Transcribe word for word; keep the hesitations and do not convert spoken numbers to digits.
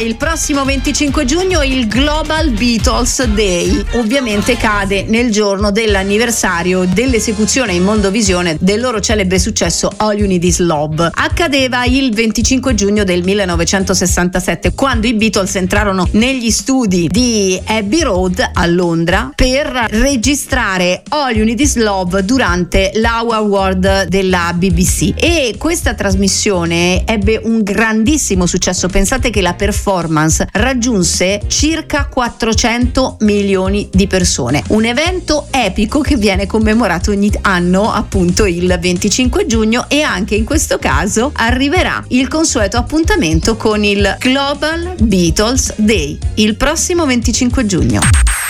il prossimo venticinque giugno il Global Beatles Day. Ovviamente cade nel giorno dell'anniversario dell'esecuzione in Mondovisione del loro celebre successo All You Need Is Love. Accadeva il venticinque giugno del millenovecentosessantasette, quando i Beatles entrarono negli studi di Abbey Road a Londra per registrare All You Need Is Love durante l'Hour Award della B B C, e questa trasmissione ebbe un grandissimo successo. Pensate che la performance raggiunse circa quattrocento milioni di persone, un evento epico che viene commemorato ogni anno appunto il venticinque giugno, e anche in questo caso arriverà il consueto appuntamento con il Global Beatles Day il prossimo venticinque giugno.